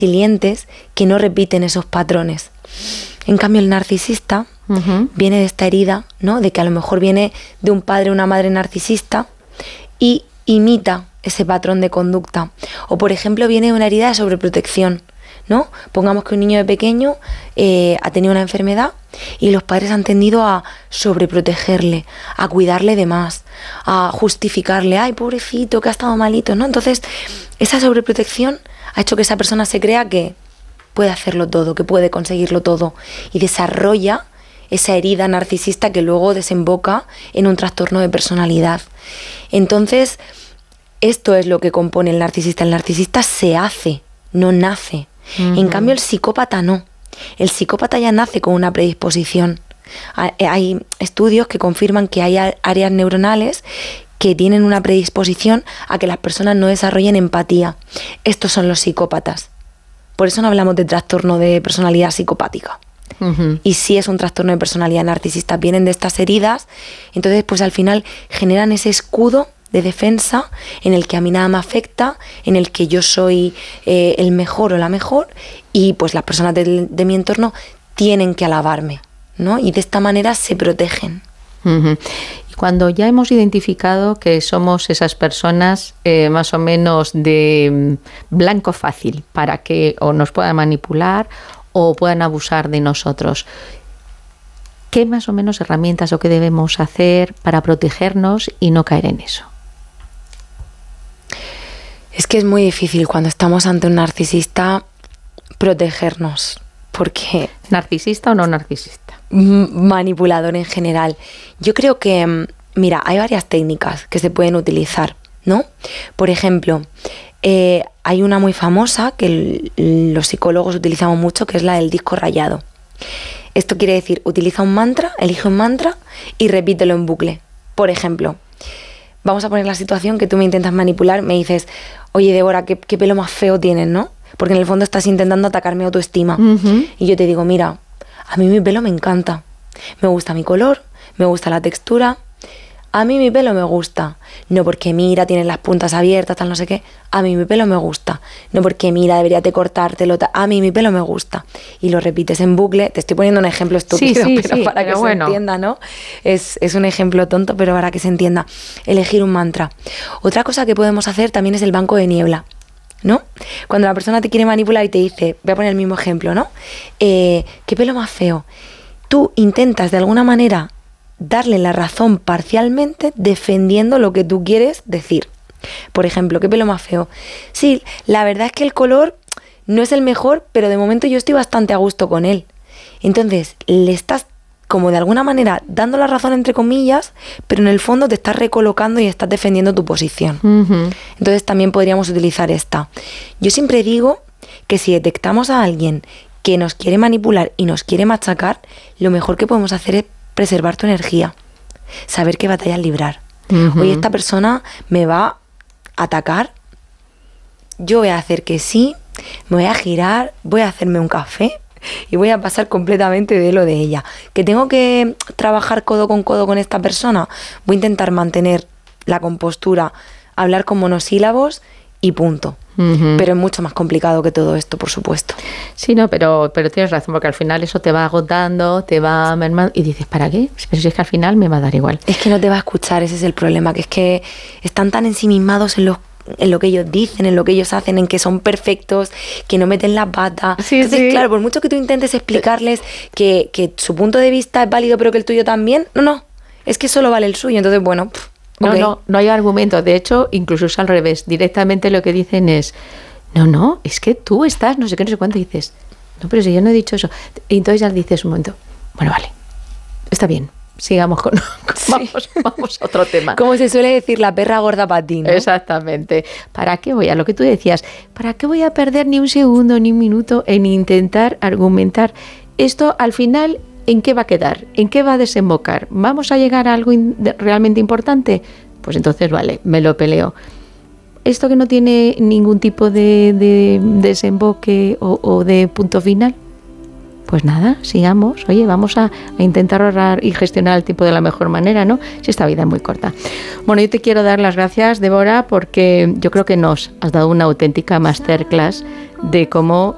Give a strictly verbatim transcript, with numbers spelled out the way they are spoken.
resilientes que no repiten esos patrones. En cambio, el narcisista uh-huh. viene de esta herida, ¿no? De que a lo mejor viene de un padre o una madre narcisista y imita ese patrón de conducta. O, por ejemplo, viene de una herida de sobreprotección, ¿no? Pongamos que un niño de pequeño eh, ha tenido una enfermedad y los padres han tendido a sobreprotegerle, a cuidarle de más, a justificarle, ay, pobrecito, que ha estado malito, ¿no? Entonces, esa sobreprotección ha hecho que esa persona se crea que puede hacerlo todo, que puede conseguirlo todo y desarrolla esa herida narcisista que luego desemboca en un trastorno de personalidad. Entonces, esto es lo que compone el narcisista. El narcisista se hace, no nace. Uh-huh. En cambio, el psicópata no. El psicópata ya nace con una predisposición. Hay estudios que confirman que hay áreas neuronales que tienen una predisposición a que las personas no desarrollen empatía. Estos son los psicópatas. Por eso no hablamos de trastorno de personalidad psicopática. Uh-huh. Y si es un trastorno de personalidad narcisista, vienen de estas heridas, entonces pues al final generan ese escudo de defensa en el que a mí nada me afecta, en el que yo soy eh, el mejor o la mejor y pues las personas de, de mi entorno tienen que alabarme, ¿no? Y de esta manera se protegen. Uh-huh. Y cuando ya hemos identificado que somos esas personas eh, más o menos de blanco fácil para que o nos puedan manipular o puedan abusar de nosotros, ¿qué más o menos herramientas o qué debemos hacer para protegernos y no caer en eso? Es que es muy difícil cuando estamos ante un narcisista protegernos, porque... ¿Narcisista o no narcisista? Manipulador en general. Yo creo que, mira, hay varias técnicas que se pueden utilizar, ¿no? Por ejemplo, eh, hay una muy famosa que el, los psicólogos utilizamos mucho, que es la del disco rayado. Esto quiere decir, utiliza un mantra, elige un mantra y repítelo en bucle. Por ejemplo, vamos a poner la situación que tú me intentas manipular, me dices, oye, Débora, ¿qué, qué pelo más feo tienes, ¿no? Porque en el fondo estás intentando atacar mi autoestima. Uh-huh. Y yo te digo, mira, a mí mi pelo me encanta. Me gusta mi color, me gusta la textura. A mí mi pelo me gusta. No porque mira, tienes las puntas abiertas, tal no sé qué. A mí mi pelo me gusta. No porque mira, deberías de cortártelo. Tal. A mí mi pelo me gusta. Y lo repites en bucle. Te estoy poniendo un ejemplo estúpido, sí, sí, pero sí, para pero que bueno. se entienda, ¿no? Es, es un ejemplo tonto, pero para que se entienda. Elegir un mantra. Otra cosa que podemos hacer también es el banco de niebla, ¿no? Cuando la persona te quiere manipular y te dice, voy a poner el mismo ejemplo, ¿no? Eh, ¿Qué pelo más feo? Tú intentas de alguna manera darle la razón parcialmente defendiendo lo que tú quieres decir. Por ejemplo, ¿qué pelo más feo? Sí, la verdad es que el color no es el mejor, pero de momento yo estoy bastante a gusto con él. Entonces, le estás como de alguna manera dando la razón entre comillas, pero en el fondo te estás recolocando y estás defendiendo tu posición. Uh-huh. Entonces también podríamos utilizar esta. Yo siempre digo que si detectamos a alguien que nos quiere manipular y nos quiere machacar, lo mejor que podemos hacer es preservar tu energía, saber qué batallas librar. Uh-huh. Oye, esta persona me va a atacar, yo voy a hacer que sí, me voy a girar, voy a hacerme un café y voy a pasar completamente de lo de ella. ¿Que tengo que trabajar codo con codo con esta persona? Voy a intentar mantener la compostura, hablar con monosílabos y punto. Uh-huh. Pero es mucho más complicado que todo esto, por supuesto. Sí, no, pero, pero tienes razón, porque al final eso te va agotando, te va mermando y dices, ¿para qué? Pero si es que al final me va a dar igual. Es que no te va a escuchar, ese es el problema, que es que están tan ensimismados en los en lo que ellos dicen, en lo que ellos hacen, en que son perfectos, que no meten la pata. Sí, Entonces, sí. claro, por mucho que tú intentes explicarles que, que su punto de vista es válido, pero que el tuyo también, no, no, es que solo vale el suyo. Entonces, bueno, pff, no, okay. no, no hay argumentos. De hecho, incluso es al revés. Directamente lo que dicen es, no, no, es que tú estás, no sé qué, no sé cuánto, y dices, no, pero si yo no he dicho eso. Y entonces ya dices un momento, bueno, vale, está bien. Sigamos con... Sí. Vamos, vamos a otro tema. Como se suele decir, la perra gorda para ti, ¿no? Exactamente. ¿Para qué voy a lo que tú decías? ¿Para qué voy a perder ni un segundo, ni un minuto en intentar argumentar? Esto al final, ¿en qué va a quedar? ¿En qué va a desembocar? ¿Vamos a llegar a algo in- realmente importante? Pues entonces, vale, me lo peleo. ¿Esto que no tiene ningún tipo de, de desemboque o, o de punto final? Pues nada, sigamos. Oye, vamos a, a intentar ahorrar y gestionar el tiempo de la mejor manera, ¿no? Si esta vida es muy corta. Bueno, yo te quiero dar las gracias, Débora, porque yo creo que nos has dado una auténtica masterclass de cómo